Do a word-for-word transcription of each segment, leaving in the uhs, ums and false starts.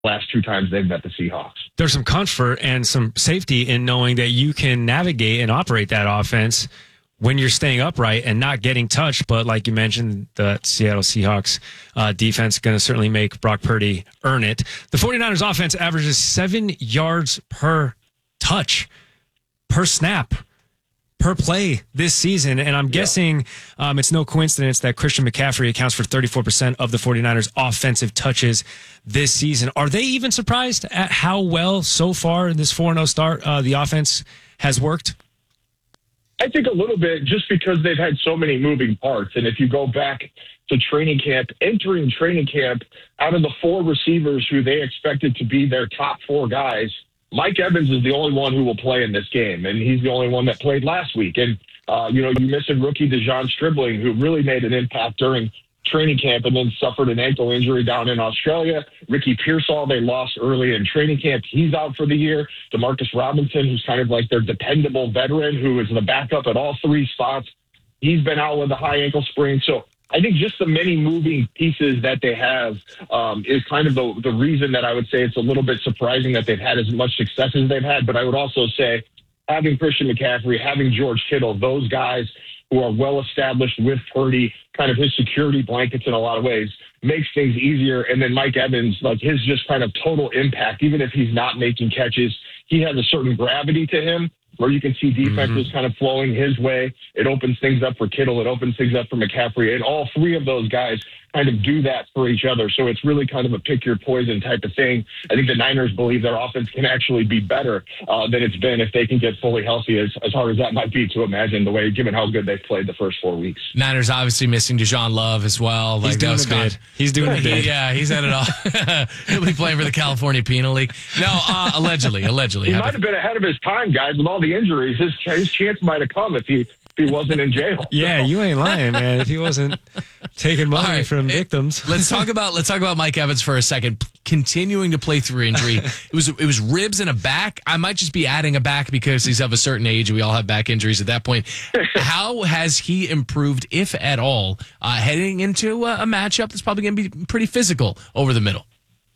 last two times they've met the Seahawks. There's some comfort and some safety in knowing that you can navigate and operate that offense when you're staying upright and not getting touched. But like you mentioned, the Seattle Seahawks uh, defense going to certainly make Brock Purdy earn it. The 49ers offense averages seven yards per touch, per snap, per play this season. And I'm guessing um, it's no coincidence that Christian McCaffrey accounts for thirty-four percent of the 49ers offensive touches this season. Are they even surprised at how well so far in this four and oh start uh, the offense has worked? I think a little bit, just because they've had so many moving parts. And if you go back to training camp, entering training camp, out of the four receivers who they expected to be their top four guys, Mike Evans is the only one who will play in this game, and he's the only one that played last week. And, uh, you know, you missing rookie Dejon Stribling, who really made an impact during training camp and then suffered an ankle injury down in Australia. Ricky Pearsall, they lost early in training camp. He's out for the year. Demarcus Robinson, who's kind of like their dependable veteran, who is the backup at all three spots. He's been out with a high ankle sprain. So I think just the many moving pieces that they have um, is kind of the, the reason that I would say it's a little bit surprising that they've had as much success as they've had. But I would also say having Christian McCaffrey, having George Kittle, those guys who are well established with Purdy, kind of his security blankets in a lot of ways, makes things easier. And then Mike Evans, like his just kind of total impact, even if he's not making catches, he has a certain gravity to him where you can see defenses mm-hmm. kind of flowing his way. It opens things up for Kittle. It opens things up for McCaffrey. And all three of those guys kind of do that for each other. So it's really kind of a pick your poison type of thing. I think the Niners believe their offense can actually be better uh, than it's been if they can get fully healthy, as, as hard as that might be to imagine the way, given how good they've played the first four weeks. Niners obviously missing Deshaun Love as well. He's like doing a bid. He's doing a bid. Yeah, he's had it all. He'll be playing for the California Penal League. No, uh, allegedly, allegedly. He might have been ahead of his time, guys, with all the injuries. His, his chance might have come if he if he wasn't in jail. Yeah, so. You ain't lying, man. If he wasn't taking money right. from it, victims. let's talk about let's talk about Mike Evans for a second. Continuing to play through injury, it was it was ribs and a back. I might just be adding a back because he's of a certain age, and we all have back injuries at that point. How has he improved, if at all, uh, heading into a, a matchup that's probably going to be pretty physical over the middle?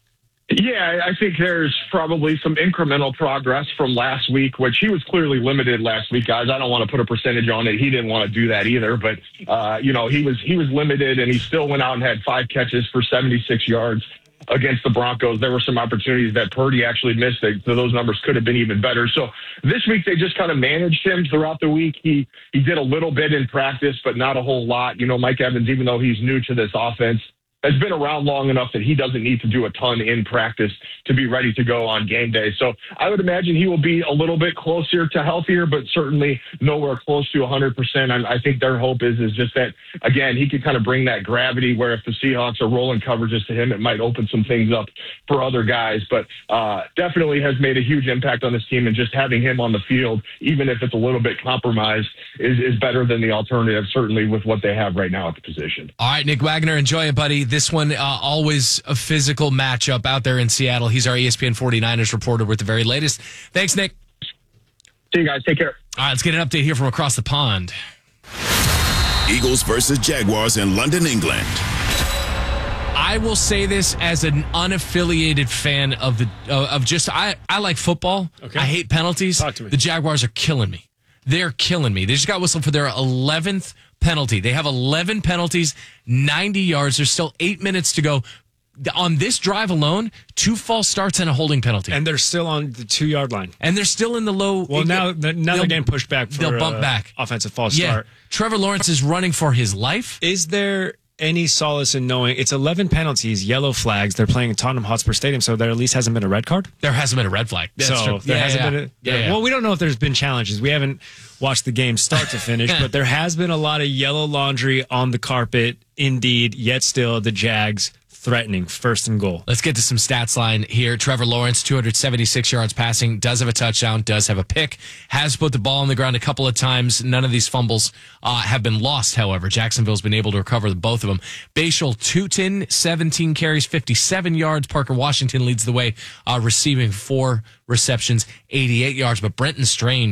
Yeah, I think there's probably some incremental progress from last week, which he was clearly limited last week, guys. I don't want to put a percentage on it. He didn't want to do that either, but uh, you know, he was he was limited, and he still went out and had five catches for seventy-six yards against the Broncos. There were some opportunities that Purdy actually missed, so those numbers could have been even better. So this week they just kind of managed him throughout the week. He he did a little bit in practice, but not a whole lot. You know, Mike Evans, even though he's new to this offense, has been around long enough that he doesn't need to do a ton in practice to be ready to go on game day. So I would imagine he will be a little bit closer to healthier, but certainly nowhere close to one hundred percent. And I think their hope is, is just that, again, he could kind of bring that gravity where if the Seahawks are rolling coverages to him, it might open some things up for other guys. But uh, definitely has made a huge impact on this team, and just having him on the field, even if it's a little bit compromised, is, is better than the alternative, certainly with what they have right now at the position. All right, Nick Wagner, enjoy it, buddy. This one, uh, always a physical matchup out there in Seattle. He's our E S P N 49ers reporter with the very latest. Thanks, Nick. See you guys. Take care. All right, let's get an update here from across the pond. Eagles versus Jaguars in London, England. I will say this as an unaffiliated fan of the uh, of just I, I like football. Okay. I hate penalties. Talk to me. The Jaguars are killing me. They're killing me. They just got whistled for their eleventh penalty. They have eleven penalties, ninety yards. There's still eight minutes to go. On this drive alone, two false starts and a holding penalty. And they're still on the two-yard line. And they're still in the low. Well, now, now they're getting pushed back for they'll bump uh, back. Offensive false yeah. start. Trevor Lawrence is running for his life. Is there any solace in knowing it's eleven penalties, yellow flags? They're playing at Tottenham Hotspur Stadium, so there at least hasn't been a red card? There hasn't been a red flag. That's so true. there yeah, hasn't yeah. been a, yeah, there, yeah. Well, we don't know if there's been challenges. We haven't watched the game start to finish, but there has been a lot of yellow laundry on the carpet, indeed, yet still the Jags threatening first and goal. Let's get to some stats line here. Trevor Lawrence, two hundred seventy-six yards passing, does have a touchdown, does have a pick, has put the ball on the ground a couple of times. None of these fumbles uh, have been lost, however. Jacksonville's been able to recover both of them. Bashal Tutin, seventeen carries, fifty-seven yards. Parker Washington leads the way, uh, receiving four receptions, eighty-eight yards. But Brenton Strange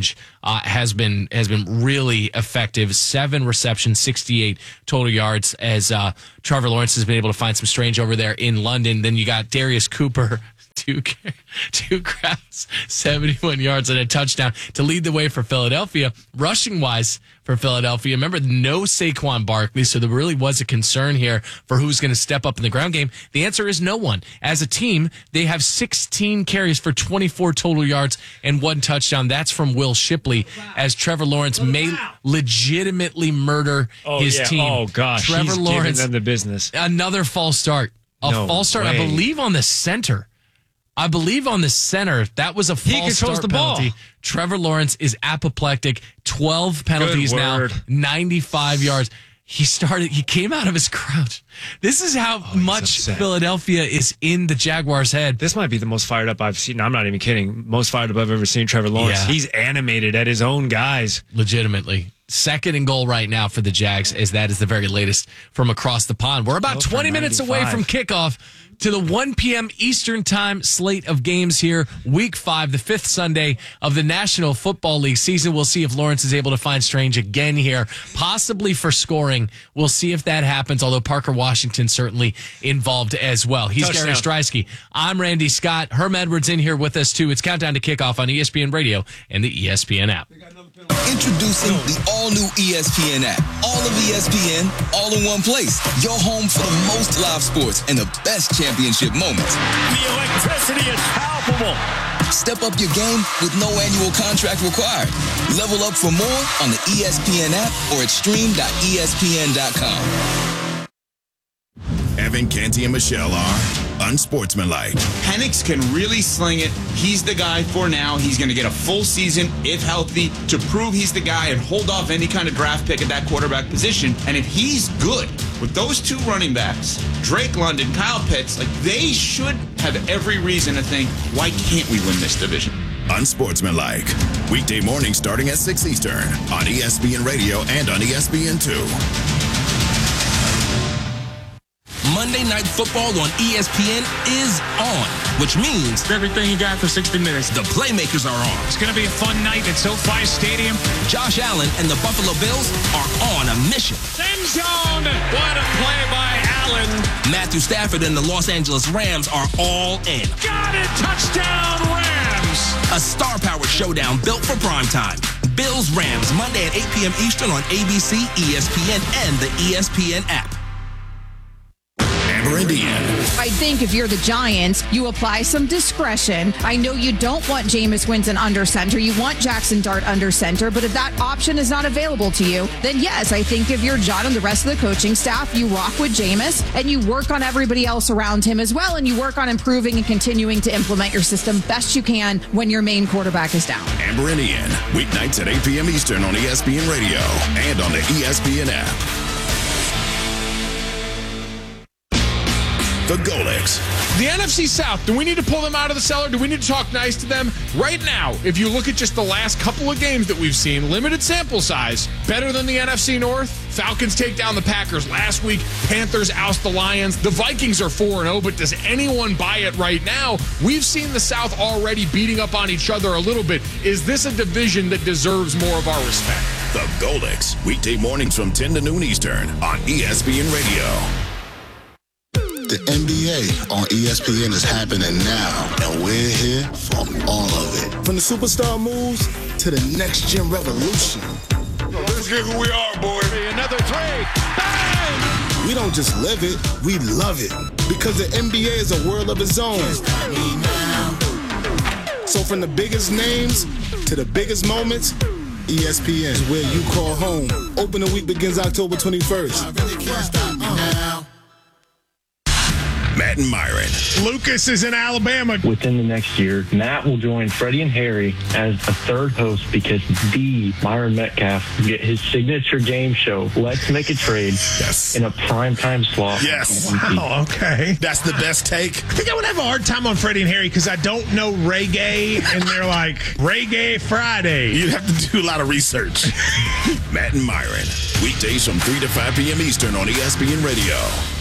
uh, has been has been really effective. Seven receptions, sixty-eight total yards as uh, Trevor Lawrence has been able to find some strange over there in London. Then you got Darius Cooper. Two, two grabs, seventy-one yards and a touchdown to lead the way for Philadelphia. Rushing wise for Philadelphia, remember, no Saquon Barkley, so there really was a concern here for who's going to step up in the ground game. The answer is no one. As a team, they have sixteen carries for twenty-four total yards and one touchdown. That's from Will Shipley, as Trevor Lawrence may legitimately murder oh, his yeah. team. Oh, gosh. Trevor He's Lawrence, giving them the business. Another false start. A no false start, way. I believe, on the center. I believe on the center, that was a He false controls start the ball. penalty. Trevor Lawrence is apoplectic. twelve penalties Good now, word. ninety-five yards. He started, he came out of his crouch. This is how Oh, much upset. Philadelphia is in the Jaguars' head. This might be the most fired up I've seen. I'm not even kidding. Most fired up I've ever seen Trevor Lawrence. Yeah. He's animated at his own guys. Legitimately. Second and goal right now for the Jags, as that is the very latest from across the pond. We're about Go for twenty minutes away ninety-five. from kickoff to the one p.m. Eastern time slate of games here. Week five, the fifth Sunday of the National Football League season. We'll see if Lawrence is able to find Strange again here, possibly for scoring. We'll see if that happens, although Parker Washington certainly involved as well. He's Touchdown. Gary Streisky. I'm Randy Scott. Herm Edwards in here with us, too. It's Countdown to Kickoff on E S P N Radio and the E S P N app. Introducing the all-new E S P N app. All of E S P N, all in one place. Your home for the most live sports and the best championship moments. The electricity is palpable. Step up your game with no annual contract required. Level up for more on the E S P N app or at stream dot E S P N dot com. Evan, Canty, and Michelle are unsportsmanlike. Penix can really sling it. He's the guy for now. He's going to get a full season, if healthy, to prove he's the guy and hold off any kind of draft pick at that quarterback position. And if he's good with those two running backs, Drake London, Kyle Pitts, like they should have every reason to think, why can't we win this division? Unsportsmanlike. Weekday morning starting at six Eastern on E S P N Radio and on E S P N two. Monday Night Football on E S P N is on, which means Everything you got for sixty minutes. the playmakers are on. It's going to be a fun night at SoFi Stadium. Josh Allen and the Buffalo Bills are on a mission. End zone. What a play by Allen. Matthew Stafford and the Los Angeles Rams are all in. Got it. Touchdown Rams. A star-powered showdown built for primetime. Bills-Rams, Monday at eight p.m. Eastern on A B C, E S P N, and the E S P N app. Amber and Ian. I think if you're the Giants, you apply some discretion. I know you don't want Jameis Winston under center. You want Jackson Dart under center. But if that option is not available to you, then yes, I think if you're John and the rest of the coaching staff, you rock with Jameis and you work on everybody else around him as well. And you work on improving and continuing to implement your system best you can when your main quarterback is down. Amber and Ian. Weeknights at eight p.m. Eastern on E S P N Radio and on the E S P N app. The Golix. The N F C South, do we need to pull them out of the cellar? Do we need to talk nice to them? Right now, if you look at just the last couple of games that we've seen, limited sample size, better than the N F C North. Falcons take down the Packers last week. Panthers oust the Lions. The Vikings are four and oh, but does anyone buy it right now? We've seen the South already beating up on each other a little bit. Is this a division that deserves more of our respect? The Golix. Weekday mornings from ten to noon Eastern on E S P N Radio. The N B A on E S P N is happening now, and we're here for all of it. From the superstar moves to the next gen revolution. Let's get who we are, boy. Another three. Bang! We don't just live it, we love it. Because the N B A is a world of its own. So from the biggest names to the biggest moments, E S P N is where you call home. Opening week begins October twenty-first. Matt and Myron. Lucas is in Alabama. Within the next year, Matt will join Freddie and Harry as a third host because the Myron Metcalf will get his signature game show, Let's Make a Trade, Yes. in a primetime slot. Yes. Oh, okay. That's the best take. I think I would have a hard time on Freddie and Harry because I don't know reggae, and they're like, Reggae Friday. You'd have to do a lot of research. Matt and Myron. Weekdays from three to five p.m. Eastern on E S P N Radio.